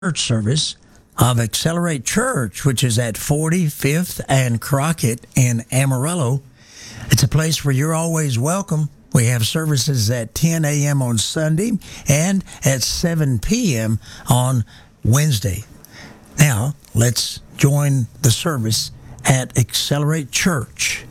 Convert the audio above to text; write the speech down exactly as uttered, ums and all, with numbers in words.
church service of Accelerate Church, which is at forty-fifth and Crockett in Amarillo. It's a place where you're always welcome. We have services at ten a.m. on Sunday and at seven p.m. on Wednesday. Now, let's join the service at Accelerate Church.